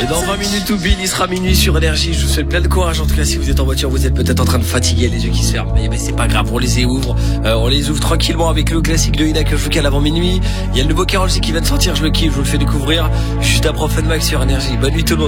Et dans 20 minutes, tout Bill, il sera minuit sur Énergie. Je vous souhaite plein de courage. En tout cas, si vous êtes en voiture, vous êtes peut-être en train de fatiguer, les yeux qui se ferment. Mais c'est pas grave, on les ouvre. On les ouvre tranquillement avec le classique de Ina que je vous cale avant minuit. Il y a le nouveau Karol G qui vient de sortir, je le kiffe, je vous le fais découvrir. Juste après Fun Max sur Énergie. Bonne nuit tout le monde.